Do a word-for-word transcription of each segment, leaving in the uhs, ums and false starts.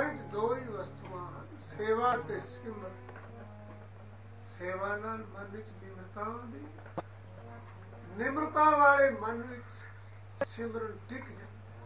ਸੰਸਾਰ ਵਿੱਚ ਦੋ ਹੀ ਵਸਤੂਆਂ ਹਨ, ਸੇਵਾ ਤੇ ਸਿਮਰਨ। ਸੇਵਾ ਨਾਲ ਮਨ ਵਿੱਚ ਨਿਮਰਤਾ ਆਉਂਦੀ, ਨਿਮਰਤਾ ਵਾਲੇ ਮਨ ਵਿੱਚ ਸਿਮਰਨ ਟਿਕ ਜਾਂਦਾ।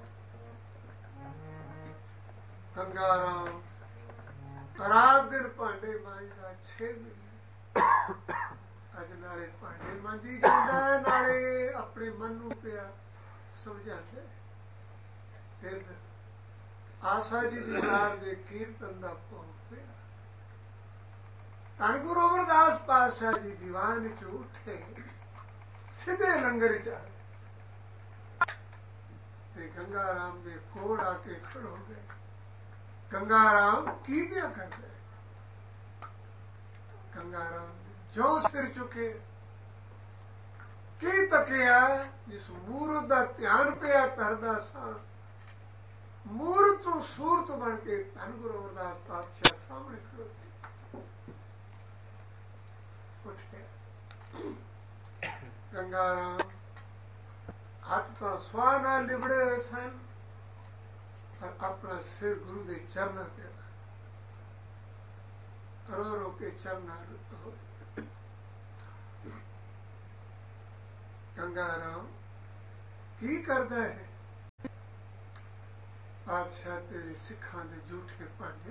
ਗੰਗਾ ਰਾਮ ਰਾਤ ਦਿਨ ਭਾਂਡੇ ਮਾਂਜਦਾ ਛੇ ਮਹੀਨੇ, ਅੱਜ ਨਾਲੇ ਭਾਂਡੇ ਮਾਂਜੀ ਜਾਂਦਾ, ਨਾਲੇ ਆਪਣੇ ਮਨ ਨੂੰ ਪਿਆ ਸਮਝਾਉਂਦਾ। ਫਿਰ ਆਸਾ ਜੀ ਦੀ ਚਾਰ ਦੇ ਕੀਰਤਨ ਦਾ ਭੋਗ ਪਿਆ। ਧੰਨ ਗੁਰੂ ਅਮਰਦਾਸ ਪਾਤਸ਼ਾਹ ਜੀ ਦੀਵਾਨ ਵਿੱਚ ਉੱਠੇ, ਸਿੱਧੇ ਲੰਗਰ ਚ ਆਏ ਤੇ ਗੰਗਾ ਰਾਮ ਦੇ ਕੋਲ ਆ ਕੇ ਖੜੋ ਗਏ। ਗੰਗਾ ਰਾਮ ਕੀ ਪਿਆ ਕਰਦਾ? ਗੰਗਾ ਰਾਮ ਜੋ ਸਿਰ ਚੁੱਕੇ, ਕੀ ਤੱਕਿਆ? ਜਿਸ ਮੂਰਤ ਦਾ ਧਿਆਨ ਪਿਆ ਕਰਦਾ ਸਾਂ, ਮੂਰਤ ਤੋਂ ਸੂਰਤ ਬਣ ਕੇ ਧੰਨ ਗੁਰੂ ਅਮਰਦਾਸ ਪਾਤਸ਼ਾਹ ਸਾਹਮਣੇ ਖੜੋਤੇ। ਉੱਠ ਗਿਆ ਗੰਗਾ ਰਾਮ, ਹੱਥ ਤਾਂ ਸਵਾਹ ਨਾਲ ਲਿਬੜੇ ਹੋਏ ਸਨ, ਪਰ ਆਪਣਾ ਸਿਰ ਗੁਰੂ ਦੇ ਚਰਨਾਂ ਤੇ ਰੋ ਰੋ ਕੇ ਚਰਨਾਂ ਹੋ। ਗੰਗਾ ਰਾਮ ਕੀ ਕਰਦਾ ਹੈ? ਪਾਤਸ਼ਾਹ ਤੇਰੇ ਸਿੱਖਾਂ ਦੇ ਝੂਠੇ ਭਾਂਡੇ।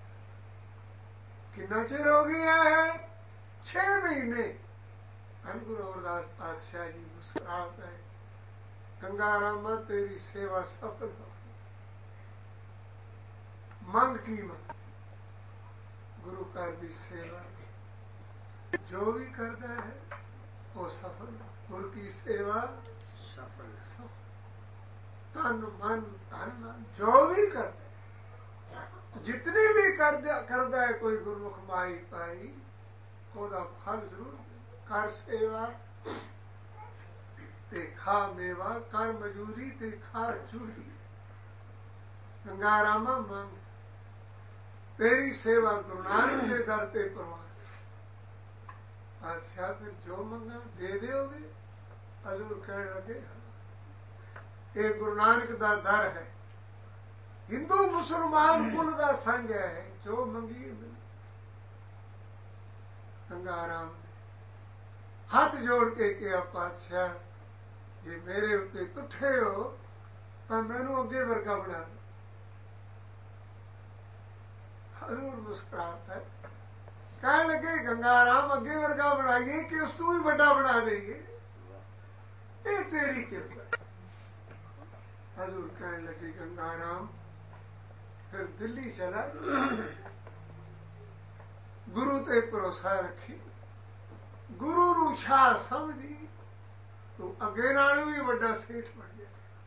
ਕਿੰਨਾ ਚਿਰ ਹੋ ਗਿਆ ਹੈ? ਛੇ ਮਹੀਨੇ। ਧੰਨ ਗੁਰੂ ਅਮਰਦਾਸ ਪਾਤਸ਼ਾਹ ਜੀ ਮੁਸਕਰਾ ਪਏ। ਗੰਗਾ ਰਾਮਾ ਤੇਰੀ ਸੇਵਾ ਸਫਲ ਹੋ। ਮੰਗ ਕੀ ਮੰਗ? ਗੁਰੂ ਘਰ ਦੀ ਸੇਵਾ ਜੋ ਵੀ ਕਰਦਾ ਹੈ ਉਹ ਸਫਲ। ਗੁਰ ਕੀ ਸੇਵਾ ਸਫਲ। ਤਨ ਮਨ ਧਨ ਜੋ ਵੀ ਕਰਦਾ, ਜਿਤਨੀ ਵੀ ਕਰਦਾ ਕਰਦਾ ਹੈ ਕੋਈ ਗੁਰਮੁਖ ਮਾਈ ਪਾਈ, ਉਹਦਾ ਫਲ ਜ਼ਰੂਰ। ਕਰ ਸੇਵਾ ਤੇ ਖਾ ਮੇਵਾ, ਕਰ ਮਜ਼ਦੂਰੀ ਤੇ ਖਾ ਚੂਰੀ। ਗੰਗਾ ਰਾਮਾ ਮੰਗ ਤੇਰੀ ਸੇਵਾ ਗੁਰੂ ਨਾਨਕ ਦੇ ਦਰ ਤੇ ਪ੍ਰਵਾਨ। ਅੱਛਾ ਫਿਰ ਜੋ ਮੰਗਾ ਦੇ ਦਿਓਗੇ? ਹਜ਼ੂਰ ਕਹਿਣ ਲੱਗੇ ਇਹ ਗੁਰੂ ਨਾਨਕ ਦਾ ਦਰ ਹੈ, ਹਿੰਦੂ ਮੁਸਲਮਾਨ ਕੁਲ ਦਾ ਸੰਗ ਹੈ, ਜੋ ਮੰਗੀ ਮਿਲੇ। ਗੰਗਾ ਰਾਮ ਹੱਥ ਜੋੜ ਕੇ ਕਿਹਾ, ਪਾਤਸ਼ਾਹ ਜੇ ਮੇਰੇ ਉੱਤੇ ਤੁੱਠੇ ਹੋ ਤਾਂ ਮੈਨੂੰ ਅੱਗੇ ਵਰਗਾ ਬਣਾ ਦਿਓ। ਹਜ਼ੂਰ ਮੁਸਕਰਾਤਾ ਹੈ, ਕਹਿਣ ਲੱਗੇ ਗੰਗਾ ਰਾਮ ਅੱਗੇ ਵਰਗਾ ਬਣਾਈਏ ਕਿ ਉਸ ਤੋਂ ਵੀ ਵੱਡਾ ਬਣਾ ਦੇਈਏ? ਇਹ ਤੇਰੀ ਕਿਰਪਾ। ਹਜ਼ੂਰ ਕਹਿਣ ਲੱਗੇ ਗੰਗਾ ਰਾਮ ਫਿਰ ਦਿੱਲੀ ਚਲਾ, ਗੁਰੂ ਤੇ ਭਰੋਸਾ ਰੱਖੀ, ਗੁਰੂ ਨੂੰ ਸ਼ਾਹ ਸਮਝੀ, ਤੂੰ ਅੱਗੇ ਨਾਲੋਂ ਵੀ ਵੱਡਾ ਸੇਠ ਬਣ ਗਿਆ।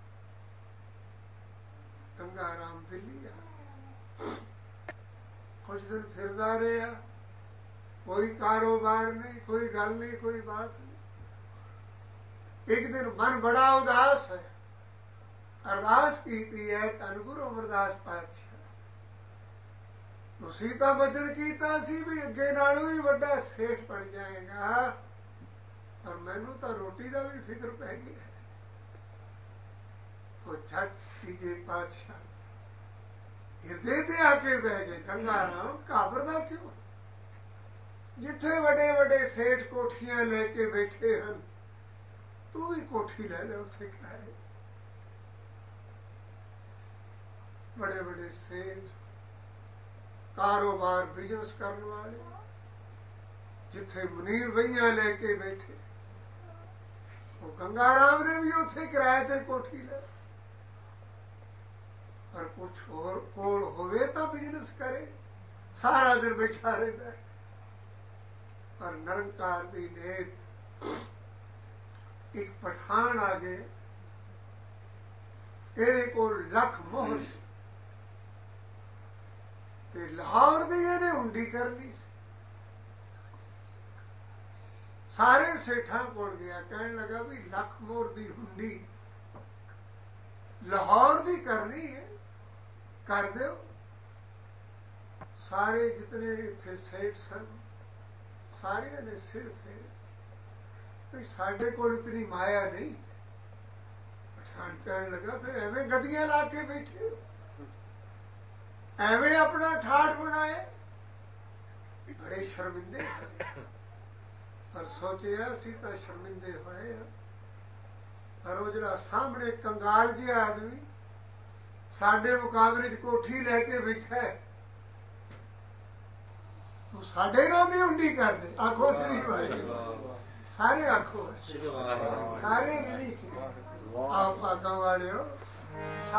ਗੰਗਾ ਰਾਮ ਦਿੱਲੀ ਆ, ਕੁਝ ਦਿਨ ਫਿਰਦਾ ਰਿਹਾ, ਕੋਈ ਕਾਰੋਬਾਰ ਨਹੀਂ, ਕੋਈ ਗੱਲ ਨਹੀਂ, ਕੋਈ ਬਾਤ ਨਹੀਂ। ਇੱਕ ਦਿਨ ਮਨ ਬੜਾ ਉਦਾਸ ਹੈ, ਅਰਦਾਸ ਕੀਤੀ ਹੈ ਧੰਨ ਗੁਰੂ ਅਮਰਦਾਸ ਪਾਤਸ਼ਾਹ, ਤੁਸੀਂ ਤਾਂ ਬਚਨ ਕੀਤਾ ਸੀ ਵੀ ਅੱਗੇ ਨਾਲੋਂ ਵੀ ਵੱਡਾ ਸੇਠ ਬਣ ਜਾਏਗਾ, ਪਰ ਮੈਨੂੰ ਤਾਂ ਰੋਟੀ ਦਾ ਵੀ ਫਿਕਰ ਪੈ ਗਿਆ ਹੈ। ਉਹ ਝਟ ਕੀਜੇ ਪਾਤਸ਼ਾਹ ਹਿਰਦੇ ਤੇ ਆ ਕੇ ਬਹਿ ਗਏ। ਗੰਗਾ ਰਾਮ ਘਾਬਰਦਾ ਕਿਉਂ? ਜਿੱਥੇ ਵੱਡੇ ਵੱਡੇ ਸੇਠ ਕੋਠੀਆਂ ਲੈ ਕੇ ਬੈਠੇ ਹਨ, ਤੂੰ ਵੀ ਕੋਠੀ ਲੈ ਲੈ, ਉੱਥੇ ਕਿਰਾਏ। बड़े बड़े सेठ, कारोबार बिजनेस करने वाले, जिथे मुनीर भैया लेके बैठे, वो गंगा राम ने भी उसे किराए ते कोठी ले। पर कुछ और कोल होवे तो बिजनेस करे, सारा दिन बैठा रहता है। पर निरंकार दी नेत एक पठान आ गए, ਇਹਦੇ ਕੋਲ ਲੱਖ ਮੋਹਰ ਸੀ ਤੇ ਲਾਹੌਰ ਦੀ ਇਹਨੇ ਹੁੰਡੀ ਕਰਨੀ ਸੀ। ਸਾਰੇ ਸੇਠਾਂ ਕੋਲ ਗਿਆ, ਕਹਿਣ ਲੱਗਾ ਵੀ ਲੱਖ ਮੋਹਰ ਦੀ ਹੁੰਡੀ ਲਾਹੌਰ ਦੀ ਕਰਨੀ ਹੈ, ਕਰ ਦਿਓ। ਸਾਰੇ ਜਿਤਨੇ ਇੱਥੇ ਸੇਠ ਸਨ ਸਾਰਿਆਂ ਨੇ ਸਿਰ ਫੇਰੇ, ਸਾਡੇ ਕੋਲ ਇਤਨੀ ਮਾਇਆ ਨਹੀਂ। ਪਠਾਨ ਕਹਿਣ ਲੱਗਾ ਫਿਰ ਐਵੇਂ ਗਦੀਆਂ ਲਾ ਕੇ ਬੈਠੇ ਹੋ, ਐਵੇਂ ਆਪਣਾ ਠਾਠ ਬਣਾਏ, ਬੜੇ ਸ਼ਰਮਿੰਦੇ ਹੋਏ। ਪਰ ਸੋਚਿਆ ਅਸੀਂ ਤਾਂ ਸ਼ਰਮਿੰਦੇ ਹੋਏ ਆ, ਪਰ ਉਹ ਜਿਹੜਾ ਸਾਹਮਣੇ ਕੰਗਾਲ ਜਿਹਾ ਆਦਮੀ ਸਾਡੇ ਮੁਕਾਬਲੇ 'ਚ ਕੋਠੀ ਲੈ ਕੇ ਬੈਠਾ ਹੈ, ਤੂੰ ਸਾਡੇ ਨਾਲ ਵੀ ਹੁੰਡੀ ਕਰਦੇ। ਆਖੋ ਸ੍ਰੀ ਵਾਹਿਗੁਰੂ, ਸਾਰੇ ਆਖੋ ਸਾਰੇ ਨਹੀਂ। ਆਪ ਭਾਗਾਂ ਵਾਲਿਓ।